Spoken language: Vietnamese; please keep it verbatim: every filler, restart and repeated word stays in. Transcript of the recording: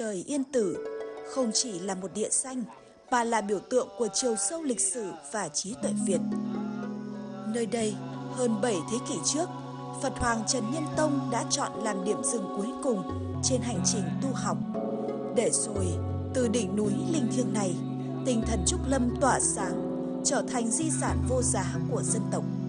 trời Yên Tử không chỉ là một địa danh mà là biểu tượng của chiều sâu lịch sử và trí tuệ Việt. Nơi đây, hơn bảy thế kỷ trước, Phật Hoàng Trần Nhân Tông đã chọn làm điểm dừng cuối cùng trên hành trình tu học. Để rồi, từ đỉnh núi linh thiêng này, tinh thần Trúc Lâm tỏa sáng, trở thành di sản vô giá của dân tộc.